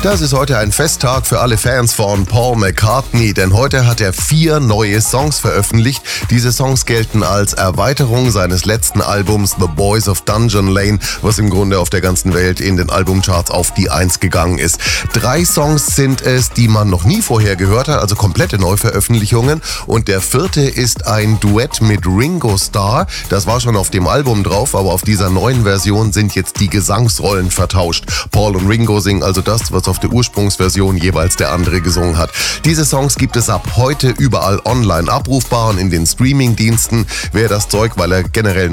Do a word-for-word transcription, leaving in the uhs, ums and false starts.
Das ist heute ein Festtag für alle Fans von Paul McCartney, denn heute hat er vier neue Songs veröffentlicht. Diese Songs gelten als Erweiterung seines letzten Albums The Boys of Dungeon Lane, was im Grunde auf der ganzen Welt in den Albumcharts auf die Eins gegangen ist. Drei Songs sind es, die man noch nie vorher gehört hat, also komplette Neuveröffentlichungen. Und der vierte ist ein Duett mit Ringo Starr. Das war schon auf dem Album drauf, aber auf dieser neuen Version sind jetzt die Gesangsrollen vertauscht. Paul und Ringo singen also das, was auf der Ursprungsversion jeweils der andere gesungen hat. Diese Songs gibt es ab heute überall online abrufbar und in den Streamingdiensten. Wer das Zeug, weil er generell